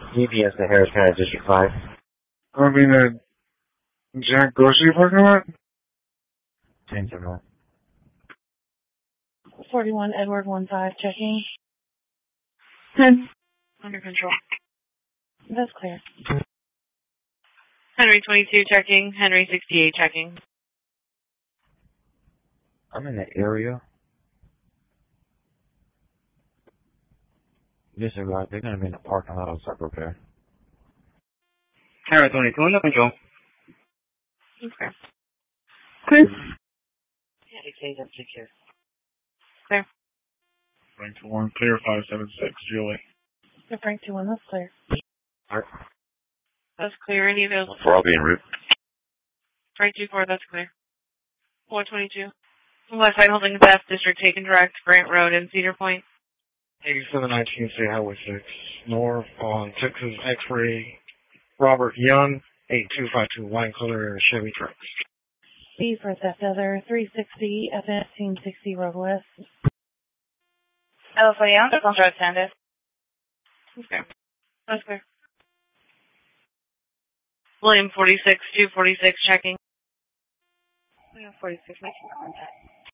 EBS to Harris County District 5. I mean, Jack Grocery parking lot? 10-1. 41 Edward 15 checking. 10. Under control. That's clear. Henry 22 checking. Henry 68 checking. I'm in the area. District 5, they're going to be in the parking lot of Circle Repair. Henry 22 under control. Okay. Clear. Clear. Frank to 1, clear 576, Julie. The Frank 2-1, that's clear. Alright. That's clear. Any of those? For all being route. Frank 2-4, that's clear. 422. West side holding theft, district taken direct, Grant Road and Cedar Point. 8719 State Highway 6, north on Texas X-ray, Robert Young, 8252 wine color Chevy trucks. B for theft other 360 FS Team 60 Road West. Alpha Young, that's on Drive Sandus. Okay. That's clear. William 46, 246 checking. William 46, making contact.